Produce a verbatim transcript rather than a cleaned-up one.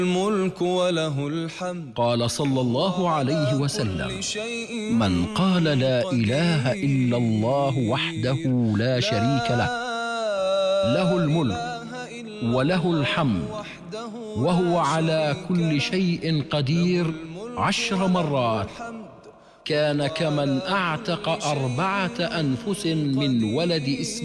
الملك وله الحمد. قال صلى الله عليه وسلم: من قال لا إله إلا الله وحده لا شريك له، له الملك وله الحمد وهو على كل شيء قدير عشر مرات، كان كمن أعتق أربعة أنفس من ولد إسماعيل